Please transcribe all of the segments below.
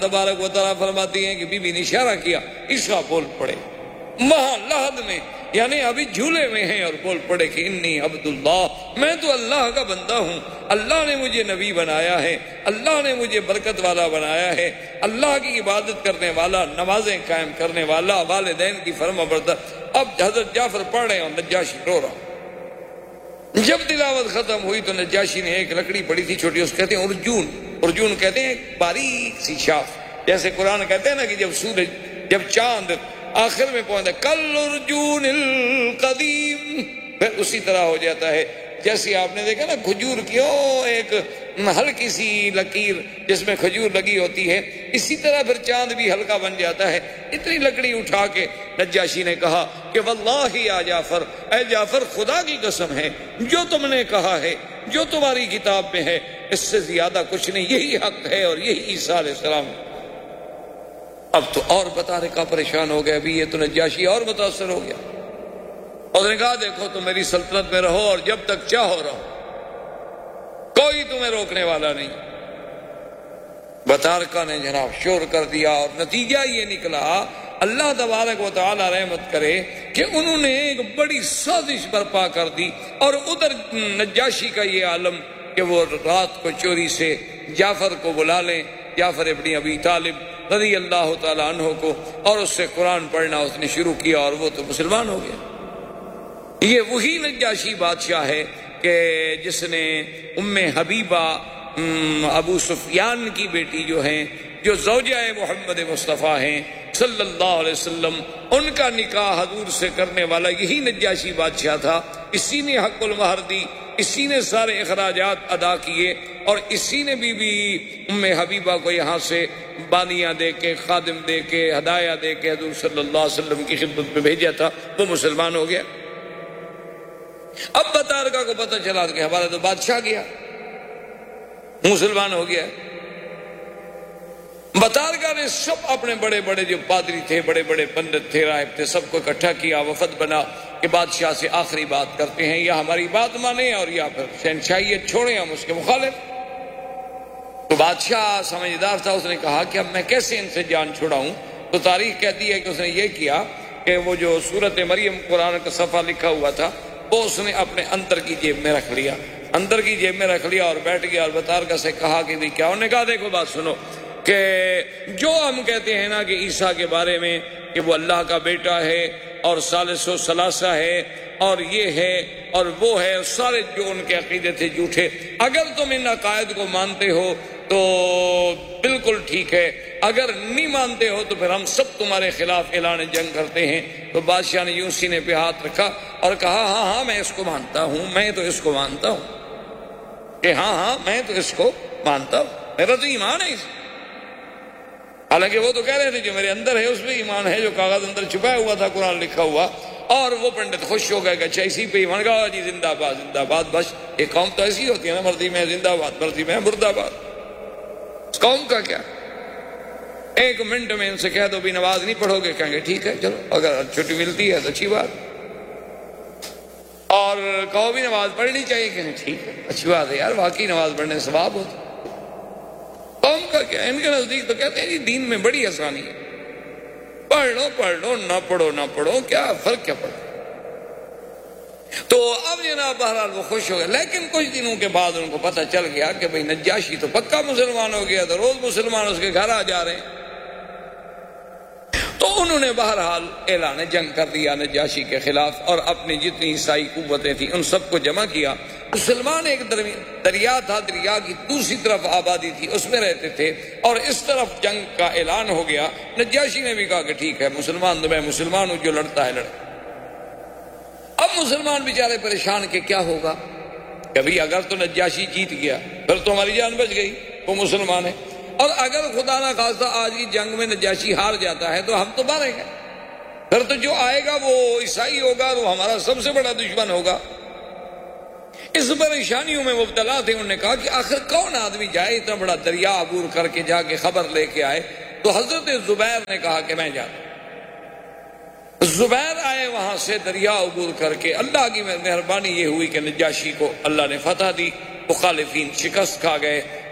تبارک و تعالیٰ فرماتی ہیں کہ بی بی نے اشارہ کیا، عیسیٰ بول پڑے وہاں لحد میں، یعنی ابھی جھولے میں ہیں، اور بول پڑے کہ انی عبداللہ، میں تو اللہ کا بندہ ہوں، اللہ نے مجھے نبی بنایا ہے، اللہ نے مجھے برکت والا بنایا ہے، اللہ کی عبادت کرنے والا، نمازیں قائم کرنے والا، والدین کی فرما بردار۔ اب حضرت جعفر پڑھ رہے ہیں اور نجاشی رو رہا۔ جب تلاوت ختم ہوئی تو نجاشی نے ایک لکڑی پڑی تھی چھوٹی، اس کہتے ہیں ارجون، ارجون کہتے ہیں ایک باریک سی شاخ، جیسے قرآن کہتے ہیں نا کہ جب چاند آخر میں پہنچتا ہے کل ارجون القدیم، پھر اسی طرح ہو جاتا ہے جیسے آپ نے دیکھا نا کھجور کی ایک ہلکی سی لکیر جس میں کھجور لگی ہوتی ہے، اسی طرح پھر چاند بھی ہلکا بن جاتا ہے۔ اتنی لکڑی اٹھا کے نجاشی نے کہا کہ واللہ یا جعفر، اے جعفر خدا کی قسم ہے، جو تم نے کہا ہے، جو تمہاری کتاب میں ہے، اس سے زیادہ کچھ نہیں، یہی حق ہے اور یہی عیسیٰ علیہ السلام۔ اب تو اور بتانے کا پریشان ہو گیا، ابھی یہ تو نجاشی اور متاثر ہو گیا، اور نے کہا دیکھو تم میری سلطنت میں رہو اور جب تک چاہو رہو، کوئی تمہیں روکنے والا نہیں۔ بطارکہ نے جناب شور کر دیا، اور نتیجہ یہ نکلا، اللہ تبارک و تعالی رحمت کرے کہ انہوں نے ایک بڑی سازش برپا کر دی، اور ادھر نجاشی کا یہ عالم کہ وہ رات کو چوری سے جعفر کو بلا لیں، جعفر ابن ابی طالب رضی اللہ تعالی عنہ کو، اور اس سے قرآن پڑھنا اس نے شروع کیا، اور وہ تو مسلمان ہو گیا۔ یہ وہی نجاشی بادشاہ ہے کہ جس نے ام حبیبہ ابو سفیان کی بیٹی جو ہیں، جو زوجہ محمد مصطفیٰ ہیں صلی اللہ علیہ وسلم، ان کا نکاح حضور سے کرنے والا یہی نجاشی بادشاہ تھا۔ اسی نے حق المہر دی، اسی نے سارے اخراجات ادا کیے، اور اسی نے بی بی ام حبیبہ کو یہاں سے بانیاں دے کے، خادم دے کے، ہدایہ دے کے حضور صلی اللہ علیہ وسلم کی خدمت میں بھیجا تھا۔ وہ مسلمان ہو گیا۔ اب بطارکہ کو پتہ چلا کہ ہمارا تو بادشاہ گیا، مسلمان ہو گیا۔ بطارکہ نے سب اپنے بڑے بڑے جو پادری تھے، بڑے بڑے پنڈت تھے، راہب تھے، سب کو اکٹھا کیا، وفد بنا کہ بادشاہ سے آخری بات کرتے ہیں، یا ہماری بات مانیں اور یا پھر شہنشاہیت چھوڑیں، ہم اس کے مخالف۔ تو بادشاہ سمجھدار تھا، اس نے کہا کہ اب میں کیسے ان سے جان چھڑاؤں؟ تو تاریخ کہتی ہے کہ اس نے یہ کیا کہ وہ جو سورت مریم قرآن کا صفحہ لکھا ہوا تھا وہ اس نے اپنے اندر کی جیب میں رکھ لیا، اندر کی جیب میں رکھ لیا، اور بیٹھ گیا، اور بطارکہ سے کہا کہ کیا؟ انہوں نے کہا دیکھو بات سنو، کہ جو ہم کہتے ہیں نا کہ عیسیٰ کے بارے میں کہ وہ اللہ کا بیٹا ہے اور ثالث و ثلاثہ ہے اور یہ ہے اور وہ ہے، سارے جو ان کے عقیدے تھے جھوٹے، اگر تم ان عقائد کو مانتے ہو تو بالکل ٹھیک ہے، اگر نہیں مانتے ہو تو پھر ہم سب تمہارے خلاف اعلان جنگ کرتے ہیں۔ تو بادشاہ نے یوں سینے پہ ہاتھ رکھا اور کہا ہاں ہاں میں اس کو مانتا ہوں، میں تو اس کو مانتا ہوں، کہ ہاں ہاں میں تو اس کو مانتا ہوں، میرا تو ایمان ہے اس۔ حالانکہ وہ تو کہہ رہے تھے جو میرے اندر ہے اس میں ایمان ہے، جو کاغذ اندر چھپایا ہوا تھا قرآن لکھا ہوا، اور وہ پنڈت خوش ہو گئے کہ اچھا اسی پہ ایمان کا جی، زندہ باد زندہ باد۔ بس ایک قوم تو ایسی ہوتی ہے نا، مرضی میں زندہ باد، مرضی میں مردہ باد۔ اس قوم کا کیا، ایک منٹ میں ان سے کہہ دو بھی نماز نہیں پڑھو گے، کہیں گے ٹھیک ہے چلو، اگر چھٹی ملتی ہے تو اچھی بات، اور کہو بھی نماز پڑھنی چاہیے، کہیں ٹھیک ہے اچھی بات ہے یار، واقعی نماز پڑھنے سے ثواب ہوتا۔ قوم کا کیا، ان کے نزدیک تو کہتے ہیں جی دین میں بڑی آسانی ہے، پڑھ لو نہ پڑھو کیا فرق کیا پڑتا۔ تو اب جناب بہرحال وہ خوش ہو گئے، لیکن کچھ دنوں کے بعد ان کو پتہ چل گیا کہ بھئی نجاشی تو پکا مسلمان ہو گیا، تو روز مسلمان اس کے گھر آ جا رہے ہیں۔ تو انہوں نے بہرحال اعلان جنگ کر دیا نجاشی کے خلاف، اور اپنی جتنی عیسائی قوتیں تھیں ان سب کو جمع کیا۔ مسلمان ایک دریا تھا، دریا کی دوسری طرف آبادی تھی، اس میں رہتے تھے، اور اس طرف جنگ کا اعلان ہو گیا۔ نجاشی نے بھی کہا کہ ٹھیک ہے مسلمان تو میں مسلمان ہوں، جو لڑتا ہے لڑے۔ اب مسلمان بیچارے پریشان کہ کیا ہوگا، کبھی اگر تو نجاشی جیت گیا پھر تو ہماری جان بچ گئی، وہ مسلمان ہے، اور اگر خدا نہ خواستہ آج کی جنگ میں نجاشی ہار جاتا ہے تو ہم تو ماریں گے، پھر تو جو آئے گا وہ عیسائی ہوگا اور وہ ہمارا سب سے بڑا دشمن ہوگا۔ اس پریشانیوں میں مبتلا تھے۔ انہوں نے کہا کہ آخر کون آدمی جائے اتنا بڑا دریا عبور کر کے جا کے خبر لے کے آئے؟ تو حضرت زبیر نے کہا کہ میں جاتا ہوں۔ زبیر آئے وہاں سے دریا عبور کر کے، اللہ کی مہربانی یہ ہوئی کہ نجاشی کو اللہ نے فتح دی، مخالفین شکست کھا گئے،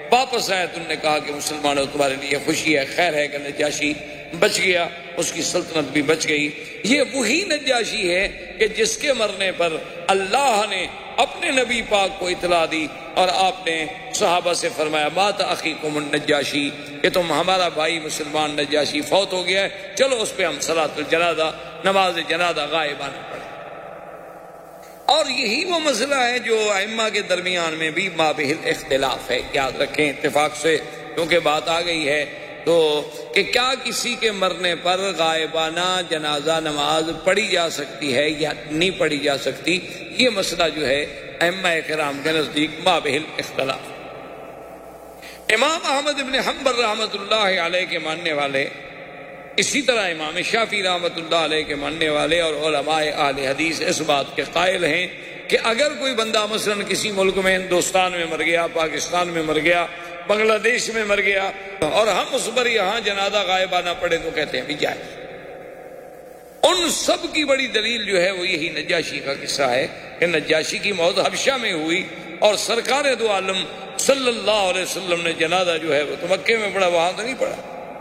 واپس آئے تو انہوں نے کہا کہ مسلمانوں تمہارے لیے خوشی ہے، خیر ہے کہ نجاشی بچ گیا، اس کی سلطنت بھی بچ گئی۔ یہ وہی نجاشی ہے کہ جس کے مرنے پر اللہ نے اپنے نبی پاک کو اطلاع دی اور آپ نے صحابہ سے فرمایا مات اخیکم النجاشی، کہ تم ہمارا بھائی مسلمان نجاشی فوت ہو گیا ہے، چلو اس پہ ہم صلاۃ الجنازہ، نماز جنازہ غائبانہ پڑھیں۔ اور یہی وہ مسئلہ ہے جو ائمہ کے درمیان میں بھی مابہ الاختلاف ہے، یاد رکھیں اتفاق سے، کیونکہ بات آ گئی ہے تو کہ کیا کسی کے مرنے پر غائبانہ جنازہ نماز پڑھی جا سکتی ہے یا نہیں پڑھی جا سکتی، یہ مسئلہ جو ہے ائمہ کرام کے نزدیک مابہ الاختلاف۔ امام احمد بن حنبل رحمۃ اللہ علیہ کے ماننے والے، اسی طرح امام شافعی رحمۃ اللہ علیہ کے ماننے والے اور علماء اہل حدیث اس بات کے قائل ہیں کہ اگر کوئی بندہ مثلا کسی ملک میں، ہندوستان میں مر گیا، پاکستان میں مر گیا، بنگلہ دیش میں مر گیا، اور ہم اس پر یہاں جنازہ غائبانہ پڑھے تو کہتے ہیں بھی جائز۔ ان سب کی بڑی دلیل جو ہے وہ یہی نجاشی کا قصہ ہے کہ نجاشی کی موت حبشہ میں ہوئی اور سرکار دو عالم صلی اللہ علیہ وسلم نے جنازہ جو ہے وہ تو مکے میں پڑھا، وہاں تو نہیں پڑھا،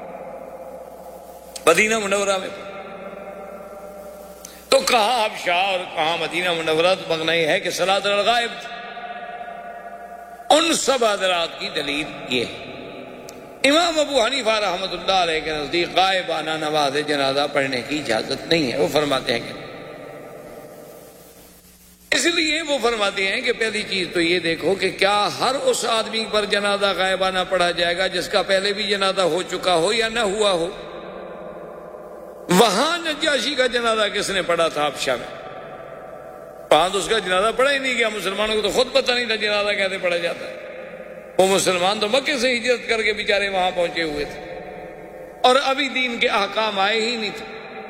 مدینہ منورہ میں۔ تو کہاں حبشہ اور کہاں مدینہ منورہ، تو مغنا یہ ہے کہ صلاۃ الغائب تھی۔ ان سب حضرات کی دلیل یہ ہے۔ امام ابو حنیفہ رحمۃ اللہ علیہ کے نزدیک غائبانہ نماز جنازہ پڑھنے کی اجازت نہیں ہے، وہ فرماتے ہیں کہ اس لیے وہ فرماتے ہیں کہ پہلی چیز تو یہ دیکھو کہ کیا ہر اس آدمی پر جنازہ غائبانہ پڑھا جائے گا جس کا پہلے بھی جنازہ ہو چکا ہو یا نہ ہوا ہو؟ وہاں نجاشی کا جنازہ کس نے پڑھا تھا حبشہ میں؟ وہاں تو اس کا جنازہ پڑھا ہی نہیں گیا، مسلمانوں کو تو خود پتہ نہیں تھا جنازہ کیسے پڑھا جاتا ہے۔ وہ مسلمان تو مکے سے ہجرت کر کے بیچارے وہاں پہنچے ہوئے تھے اور ابھی دین کے احکام آئے ہی نہیں تھے۔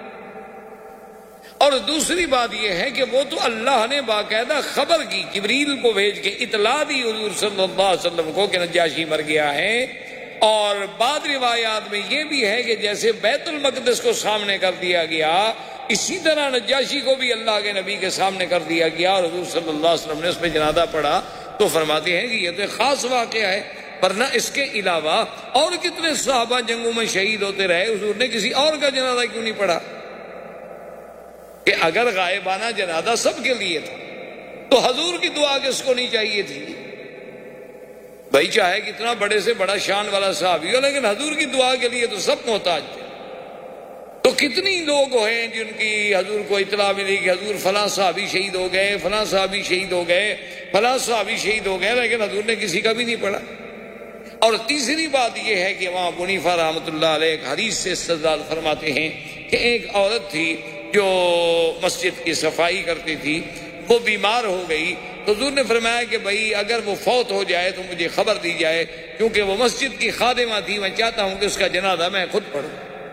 اور دوسری بات یہ ہے کہ وہ تو اللہ نے باقاعدہ خبر کی، جبریل کو بھیج کے اطلاع دی حضور صلی اللہ علیہ وسلم کو کہ نجاشی مر گیا ہے۔ اور بعض روایات میں یہ بھی ہے کہ جیسے بیت المقدس کو سامنے کر دیا گیا، اسی طرح نجاشی کو بھی اللہ کے نبی کے سامنے کر دیا گیا اور حضور صلی اللہ علیہ وسلم نے اس پہ جنازہ پڑھا۔ تو فرماتے ہیں کہ یہ تو ایک خاص واقعہ ہے، ورنہ اس کے علاوہ اور کتنے صحابہ جنگوں میں شہید ہوتے رہے، حضور نے کسی اور کا جنازہ کیوں نہیں پڑھا؟ کہ اگر غائبانہ جنازہ سب کے لیے تھا تو حضور کی دعا کس کو نہیں چاہیے تھی؟ بھائی چاہے کتنا بڑے سے بڑا شان والا صحابی ہو، لیکن حضور کی دعا کے لیے تو سب محتاج تھے۔ تو کتنی لوگ ہیں جن کی حضور کو اطلاع ملی کہ حضور فلاں صحابی شہید ہو گئے، فلاں صحابی شہید ہو گئے، فلاں صحابی شہید ہو گئے، لیکن حضور نے کسی کا بھی نہیں پڑھا۔ اور تیسری بات یہ ہے کہ امام ابو حنیفہ رحمۃ اللہ علیہ ایک حدیث سے استدلال فرماتے ہیں کہ ایک عورت تھی جو مسجد کی صفائی کرتی تھی، وہ بیمار ہو گئی، تو حضور نے فرمایا کہ بھائی اگر وہ فوت ہو جائے تو مجھے خبر دی جائے، کیونکہ وہ مسجد کی خادمہ تھی، میں چاہتا ہوں کہ اس کا جنازہ میں خود پڑھوں۔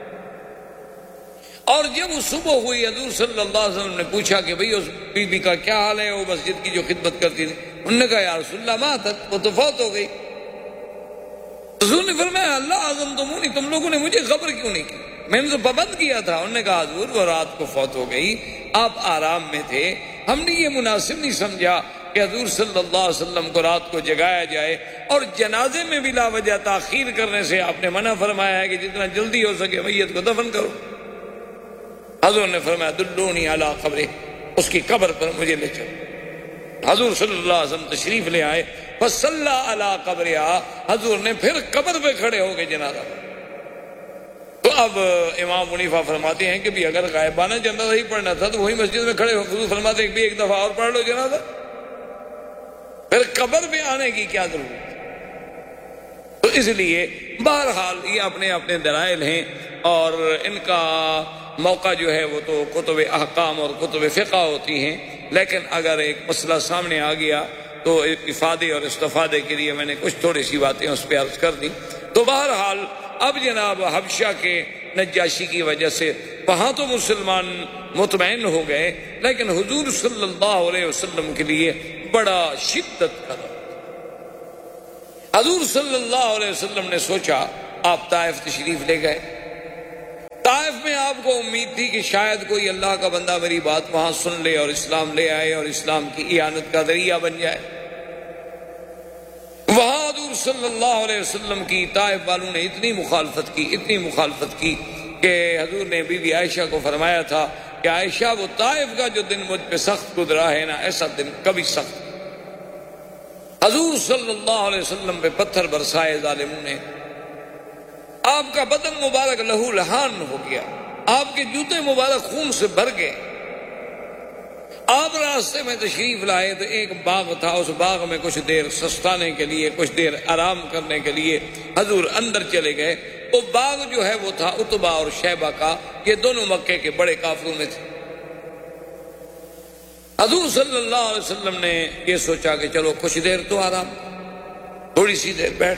اور جب وہ صبح ہوئی، حضور صلی اللہ علیہ وسلم نے پوچھا کہ بھئی اس بی بی کا کیا حال ہے، وہ مسجد کی جو خدمت کرتی تھی؟ انہوں نے کہا یا رسول اللہ ماتت، وہ تو فوت ہو گئی۔ حضور نے فرمایا اللہ اعظم تمونی، تم لوگوں نے مجھے خبر کیوں نہیں کی؟ میں نے تو پابند کیا تھا۔ انہوں نے کہا حضور وہ رات کو فوت ہو گئی، آپ آرام میں تھے، ہم نے یہ مناسب نہیں سمجھا کہ حضور صلی اللہ علیہ وسلم کو رات کو جگایا جائے، اور جنازے میں بلا وجہ تاخیر کرنے سے آپ نے منع فرمایا ہے کہ جتنا جلدی ہو سکے میت کو دفن کرو۔ حضور نے فرمایا دلونی علی قبر، اس کی قبر پر مجھے لے چلو۔ حضور صلی اللہ علیہ وسلم تشریف لے آئے، فصلی علی قبرہا، حضور نے پھر قبر پہ کھڑے ہو کے جنازہ پڑھا۔ تو اب امام حنیفہ فرماتے ہیں کہ بھی اگر غائبانہ جنازہ ہی پڑھنا تھا تو وہی مسجد میں کھڑے ہو، حضور فرماتے ہیں کہ ایک دفعہ اور پڑھ لو جنازہ، پھر قبر پہ آنے کی کیا ضرورت؟ تو اس لیے بہرحال یہ اپنے اپنے دلائل ہیں، اور ان کا موقع جو ہے وہ تو کتب احکام اور کتب فقہ ہوتی ہیں، لیکن اگر ایک مسئلہ سامنے آ گیا تو افادے اور استفادے کے لیے میں نے کچھ تھوڑی سی باتیں اس پہ عرض کر دی۔ تو بہرحال اب جناب حبشہ کے نجاشی کی وجہ سے وہاں تو مسلمان مطمئن ہو گئے، لیکن حضور صلی اللہ علیہ وسلم کے لیے بڑا شدت کا حضور صلی اللہ علیہ وسلم نے سوچا، آپ طائف تشریف لے گئے۔ طائف میں آپ کو امید تھی کہ شاید کوئی اللہ کا بندہ میری بات وہاں سن لے اور اسلام لے آئے اور اسلام کی اعانت کا ذریعہ بن جائے۔ وہاں حضور صلی اللہ علیہ وسلم کی طائف والوں نے اتنی مخالفت کی کہ حضور نے بی بی عائشہ کو فرمایا تھا کہ عائشہ وہ طائف کا جو دن مجھ پہ سخت گزرا ہے نا، ایسا دن کبھی سخت۔ حضور صلی اللہ علیہ وسلم پہ پتھر برسائے ظالموں نے، آپ کا بدن مبارک لہو لہان ہو گیا، آپ کے جوتے مبارک خون سے بھر گئے۔ آپ راستے میں تشریف لائے تو ایک باغ تھا، اس باغ میں کچھ دیر سستانے کے لیے، کچھ دیر آرام کرنے کے لیے حضور اندر چلے گئے۔ وہ باغ جو ہے وہ تھا عتبہ اور شیبہ کا، یہ دونوں مکے کے بڑے کافروں میں تھے۔ حضور صلی اللہ علیہ وسلم نے یہ سوچا کہ چلو کچھ دیر تو آرام، تھوڑی سی دیر بیٹھ۔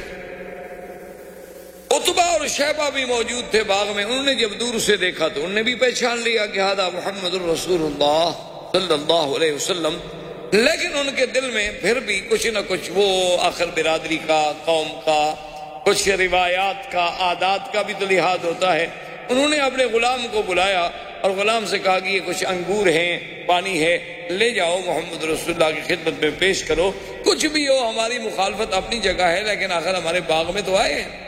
عتبہ اور شیبہ بھی موجود تھے باغ میں، انہوں نے جب دور سے دیکھا تو انہوں نے بھی پہچان لیا کہ ہذا محمد الرسول اللہ صلی اللہ علیہ وسلم، لیکن ان کے دل میں پھر بھی کچھ نہ کچھ، وہ آخر برادری کا، قوم کا، کچھ روایات کا، عادات کا بھی تو لحاظ ہوتا ہے۔ انہوں نے اپنے غلام کو بلایا اور غلام سے کہا کہ یہ کچھ انگور ہیں، پانی ہے، لے جاؤ محمد رسول اللہ کی خدمت میں پیش کرو۔ کچھ بھی ہو، ہماری مخالفت اپنی جگہ ہے، لیکن آخر ہمارے باغ میں تو آئے ہیں۔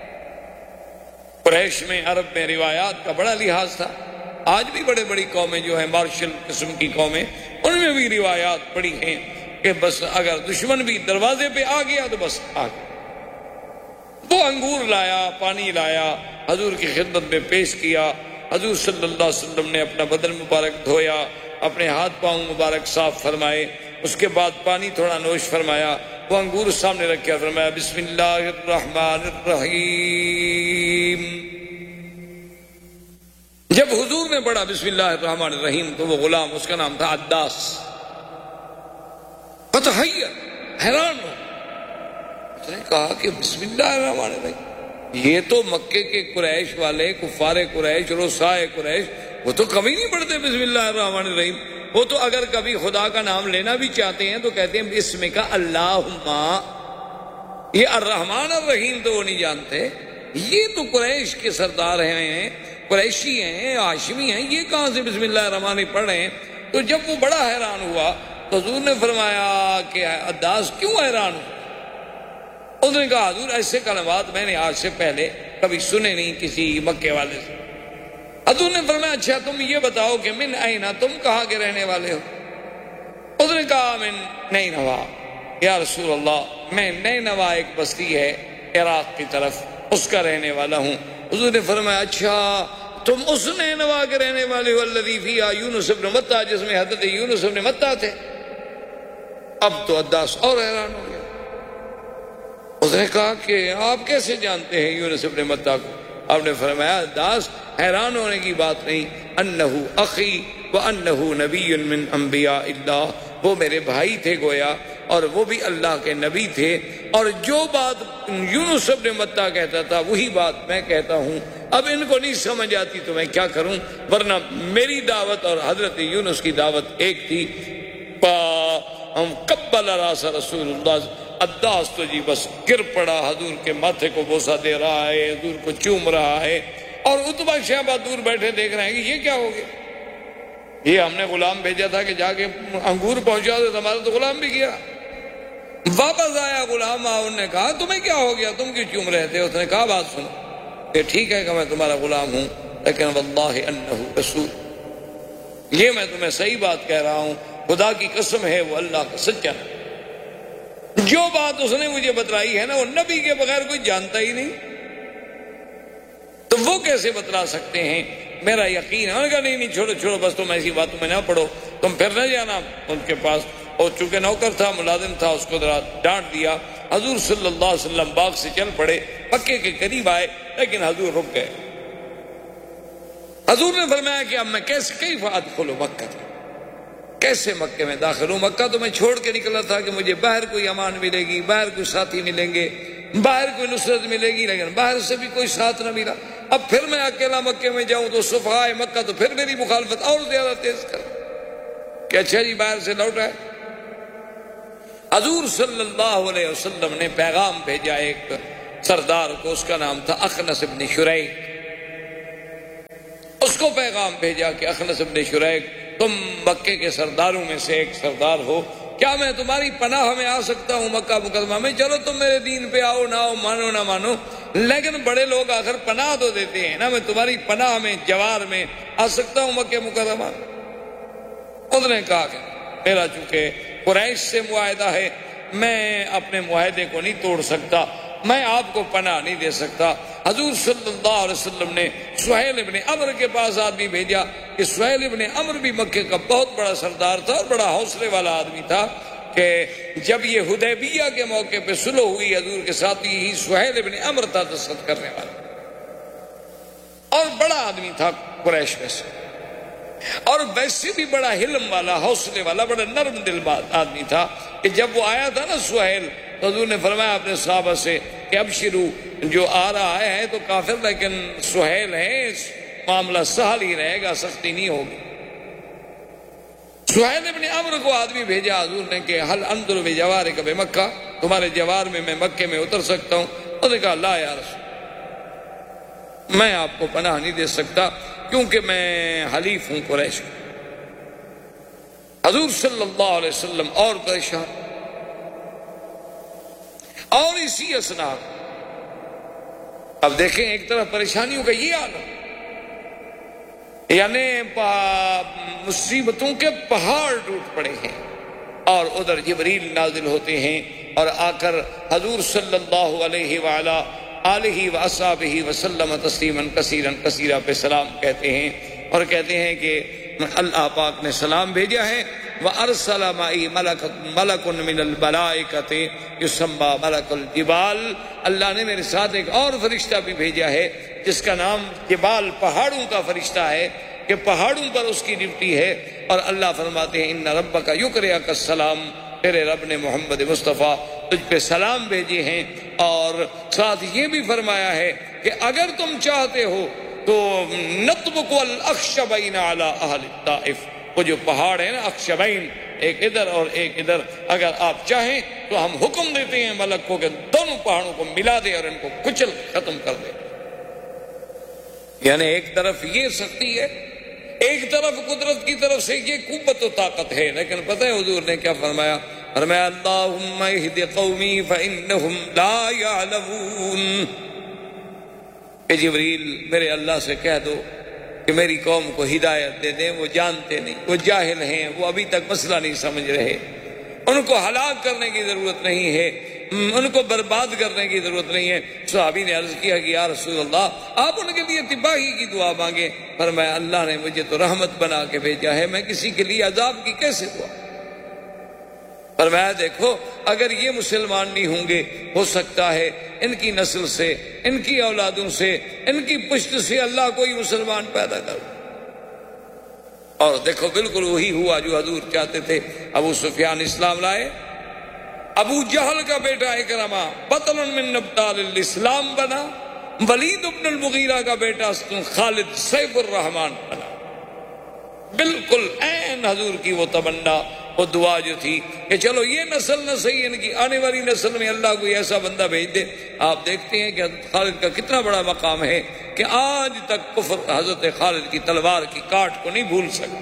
قریش میں، عرب میں روایات کا بڑا لحاظ تھا۔ آج بھی بڑے بڑی قومیں جو ہیں، مارشل قسم کی قومیں، ان میں بھی روایات پڑی ہیں کہ بس اگر دشمن بھی دروازے پہ آ گیا تو بس آ گیا۔ وہ انگور لایا، پانی لایا، حضور کی خدمت میں پیش کیا۔ حضور صلی اللہ علیہ وسلم نے اپنا بدن مبارک دھویا، اپنے ہاتھ پاؤں مبارک صاف فرمائے، اس کے بعد پانی تھوڑا نوش فرمایا، وہ انگور سامنے رکھا، فرمایا بسم اللہ الرحمن الرحیم۔ جب حضور نے پڑھا بسم اللہ الرحمن الرحیم تو وہ غلام، اس کا نام تھا عداس، فتحیر، حیران ہو، اس نے کہا کہ بسم اللہ الرحمن الرحیم، یہ تو مکے کے قریش والے، کفار قریش، رؤسائے قریش، وہ تو کبھی نہیں پڑھتے بسم اللہ الرحمن الرحیم۔ وہ تو اگر کبھی خدا کا نام لینا بھی چاہتے ہیں تو کہتے ہیں بسم کا اللہم۔ یہ الرحمن الرحیم تو وہ نہیں جانتے۔ یہ تو قریش کے سردار ہیں، قریشی ہیں، ہاشمی ہیں، یہ کہاں سے بسم اللہ الرحمن الرحیم پڑھ رہے ہیں؟ تو جب وہ بڑا حیران ہوا تو حضور نے فرمایا کہ عداس کیوں حیران ہو؟ اس نے کہا حضور ایسے کلمات میں نے آج سے پہلے کبھی سنے نہیں کسی مکے والے سے۔ حضور نے فرمایا اچھا تم یہ بتاؤ کہ من اینا، تم کہاں کے رہنے والے ہو؟ اس نے کہا من نینوا، یا رسول اللہ میں نینوا ایک بستی ہے عراق کی طرف، اس کا رہنے والا ہوں۔ حضور نے فرمایا اچھا تم اس نینوا کے رہنے والے ہو الذی فیہا یونس بن متی، جس میں حضرت یونس بن متی تھے۔ اب تو عداس اور حیران ہو گیا۔ اس نے کہا کہ آپ کیسے جانتے ہیں یونس بن متی کو؟ آپ نے فرمایا عداس حیران ہونے کی بات نہیں، انہو اخی وانہو نبی من انبیاء اللہ، وہ میرے بھائی تھے گویا، اور وہ بھی اللہ کے نبی تھے، اور جو بات یونس بن متی کہتا تھا وہی بات میں کہتا ہوں۔ اب ان کو نہیں سمجھ آتی تو میں کیا کروں، ورنہ میری دعوت اور حضرت یونس کی دعوت ایک تھی۔ ہم قبل راس رسول اللہ، عداس تو جی بس گر پڑا، حضور کے ماتھے کو بوسہ دے رہا ہے، حضور کو چوم رہا ہے، اور عتبہ شیبہ دور بیٹھے دیکھ رہے ہیں کہ یہ کیا ہو گیا۔ یہ ہم نے غلام بھیجا تھا کہ جا کے انگور پہنچا دو، ہمارا تو غلام بھی گیا۔ واپس آیا غلام، انہوں نے کہا تمہیں کیا ہو گیا، تم کیوں چوم رہے تھے؟ اس نے کہا بات سنو، کہ ٹھیک ہے کہ میں تمہارا غلام ہوں، لیکن واللہ انہ رسول، یہ میں تمہیں صحیح بات کہہ رہا ہوں، خدا کی قسم ہے وہ اللہ کا سچا ہے۔ جو بات اس نے مجھے بتلائی ہے نا، وہ نبی کے بغیر کوئی جانتا ہی نہیں، تو وہ کیسے بتلا سکتے ہیں؟ میرا یقین ہے۔ انہوں نے کہا نہیں چھوڑو چھوڑو، بس تم ایسی باتوں میں نہ پڑو، تم پھر نہ جانا ان کے پاس۔ اور چونکہ نوکر تھا، ملازم تھا، اس کو ذرا ڈانٹ دیا۔ حضور صلی اللہ علیہ وسلم باغ سے چل پڑے، مکے کے قریب آئے، لیکن حضور رک گئے۔ حضور نے فرمایا کہ اب میں کیف ادخل مکہ، کیسے مکے میں داخل ہوں؟ مکہ تو میں چھوڑ کے نکلا تھا کہ مجھے باہر کوئی امان ملے گی، باہر کوئی ساتھی ملیں گے، باہر کوئی نصرت ملے گی، لیکن باہر سے بھی کوئی ساتھ نہ ملا۔ اب پھر میں اکیلا مکے میں جاؤں تو صفحائے مکہ تو پھر میری مخالفت اور زیادہ تیز کر کہ اچھا جی باہر سے لوٹا ہے۔ حضور صلی اللہ علیہ وسلم نے پیغام بھیجا ایک سردار کو، اس کا نام تھا اخنس بن شریک۔ اس کو پیغام بھیجا کہ اخنس بن شریک تم مکے کے سرداروں میں سے ایک سردار ہو، کیا میں تمہاری پناہ میں آ سکتا ہوں مکہ مکرمہ میں؟ چلو تم میرے دین پہ آؤ نہ آؤ، مانو نہ مانو، لیکن بڑے لوگ آخر پناہ تو دیتے ہیں نا، میں تمہاری پناہ میں جوار میں آ سکتا ہوں مکہ مکرمہ؟ خود نے کہا کہ میرا چونکہ قریش سے معاہدہ ہے، میں اپنے معاہدے کو نہیں توڑ سکتا، میں آپ کو پناہ نہیں دے سکتا۔ حضور صلی اللہ علیہ وسلم نے سہیل ابن عمرو کے پاس آدمی بھیجا کہ سہیل ابن عمرو بھی مکے کا بہت بڑا سردار تھا اور بڑا حوصلے والا آدمی تھا، کہ جب یہ حدیبیہ کے موقع پہ صلح ہوئی حضور کے ساتھ، یہی سہیل ابن عمرو تھا دستخط کرنے والا، اور بڑا آدمی تھا قریش میں سے، اور ویسے بھی بڑا حلم والا، حوصلے والا، بڑا نرم دل آدمی تھا، کہ جب وہ آیا تھا نا سہیل، تو حضور نے فرمایا اپنے صحابہ سے کہ ابشرو، جو آ رہا ہے تو کافر لیکن سہیل ہے، معاملہ سہل ہی رہے گا، سختی نہیں ہوگی۔ سہیل ابن عمرو کو آدمی بھیجا حضور نے کہ حل انظر بجوارک بمکہ، تمہارے جوار میں مکے میں اتر سکتا ہوں؟ انہوں نے کہا لا یا رسول، میں آپ کو پناہ نہیں دے سکتا کیونکہ میں حلیف ہوں قریش۔ حضور صلی اللہ علیہ وسلم اور پریشان، اور اسی اسنا اب دیکھیں ایک طرف پریشانیوں کا یہ عالم، یعنی مصیبتوں کے پہاڑ ٹوٹ پڑے ہیں، اور ادھر جبریل نازل ہوتے ہیں اور آ کر حضور صلی اللہ علیہ وآلہ آلہ وصحبہ وسلم تسلیما کثیرا کثیرا پہ سلام کہتے ہیں، اور کہتے ہیں کہ اللہ پاک نے سلام بھیجا ہے، وَأَرْسَلَ مَعِي مَلَكٌ مِّنَ الْمَلَائِكَةِ يُسَمَّى مَلَكُ الْجِبَالِ، اللہ نے میرے ساتھ ایک اور فرشتہ بھی بھیجا ہے جس کا نام جبال، پہاڑوں کا فرشتہ ہے، کہ پہاڑوں پر اس کی ڈیوٹی ہے، اور اللہ فرماتے ہیں اِنَّ رَبَّكَ يُقْرِئُكَ السَّلَامَ، تیرے رب نے محمد مصطفیٰ تجھ پہ سلام بھیجے ہیں، اور ساتھ یہ بھی فرمایا ہے کہ اگر تم چاہتے ہو تو نطبق الاخشبین علی اہل الطائف، وہ جو پہاڑ ہے نا اخشبین، ایک ادھر اور ایک ادھر، اگر آپ چاہیں تو ہم حکم دیتے ہیں ملک کو کہ دونوں پہاڑوں کو ملا دے اور ان کو کچل ختم کر دے۔ یعنی ایک طرف یہ سختی ہے، ایک طرف قدرت کی طرف سے یہ قوت و طاقت ہے، لیکن پتہ ہے حضور نے کیا فرمایا؟ فرمایا اللہم اہد قومی فانہم لا یعلمون، کہ جبریل میرے اللہ سے کہہ دو کہ میری قوم کو ہدایت دے دیں، وہ جانتے نہیں، وہ جاہل ہیں، وہ ابھی تک مسئلہ نہیں سمجھ رہے، ان کو ہلاک کرنے کی ضرورت نہیں ہے، ان کو برباد کرنے کی ضرورت نہیں ہے۔ صحابی نے عرض کیا کہ یا رسول اللہ آپ ان کے لیے تباہی کی دعا مانگیں، فرمایا اللہ نے مجھے تو رحمت بنا کے بھیجا ہے، میں کسی کے لیے عذاب کی کیسے دعا؟ فرمایا دیکھو اگر یہ مسلمان نہیں ہوں گے، ہو سکتا ہے ان کی نسل سے، ان کی اولادوں سے، ان کی پشت سے اللہ کوئی مسلمان پیدا کر، اور دیکھو بالکل وہی ہوا جو حضور چاہتے تھے۔ ابو سفیان اسلام لائے، ابو جہل کا بیٹا اکرمہ بطل من ابطال الاسلام بنا، ولید بن المغیرہ کا بیٹا خالد سیف الرحمن بنا، بالکل عین حضور کی وہ تمنا، وہ دعا جو تھی کہ چلو یہ نسل نہ صحیح، ان کی آنے والی نسل میں اللہ کوئی ایسا بندہ بھیج دے۔ آپ دیکھتے ہیں کہ حضرت خالد کا کتنا بڑا مقام ہے کہ آج تک کفر حضرت خالد کی تلوار کی کاٹ کو نہیں بھول سکا۔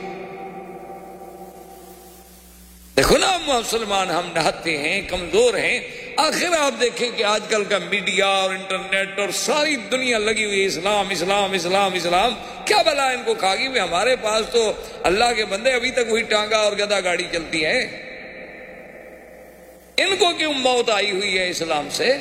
دیکھو نا مسلمان ہم نہتے ہیں، کمزور ہیں، آخر آپ دیکھیں کہ آج کل کا میڈیا اور انٹرنیٹ اور ساری دنیا لگی ہوئی اسلام اسلام اسلام اسلام، کیا بلا ان کو کھا گئی؟ ہمارے پاس تو اللہ کے بندے ابھی تک وہی ٹانگا اور گدا گاڑی چلتی ہے، ان کو کیوں موت آئی ہوئی ہے اسلام سے؟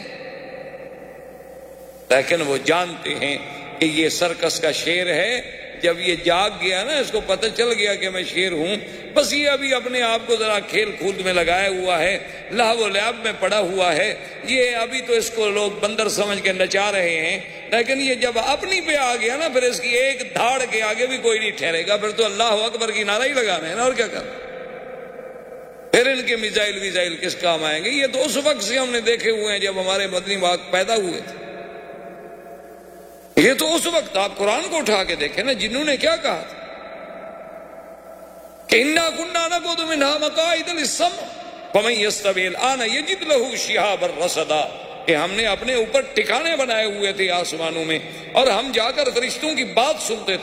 لیکن وہ جانتے ہیں کہ یہ سرکس کا شیر ہے، جب یہ جاگ گیا نا، اس کو پتہ چل گیا کہ میں شیر ہوں، بس یہ ابھی اپنے آپ کو ذرا کھیل کود میں لگایا ہوا ہے، لہو و لعب میں پڑا ہوا ہے، یہ ابھی تو اس کو لوگ بندر سمجھ کے نچا رہے ہیں، لیکن یہ جب اپنی پہ آ گیا نا، پھر اس کی ایک دھاڑ کے آگے بھی کوئی نہیں ٹھہرے گا، پھر تو اللہ اکبر کی نعرہ ہی لگانا ہے نا، اور کیا کرنا؟ پھر ان کے میزائل ویزائل کس کام آئیں گے؟ یہ تو اس وقت سے ہم نے دیکھے ہوئے ہیں جب ہمارے مدنی باغ پیدا ہوئے تھے، یہ تو اس وقت آپ قرآن کو اٹھا کے دیکھیں نا، جنہوں نے کیا کہا تھا کہ اِنَّا كُنَّا نَقْعُدُ مِنْهَا مَقَاعِدَ لِلسَّمْعِ فَمَن يَسْتَمِعِ الْآنَ يَجِدْ لَهُ شِهَابًا رَّصَدًا، کہ ہم نے اپنے اوپر ٹھکانے بنائے ہوئے تھے آسمانوں میں، اور ہم جا کر فرشتوں کی بات سنتے تھے۔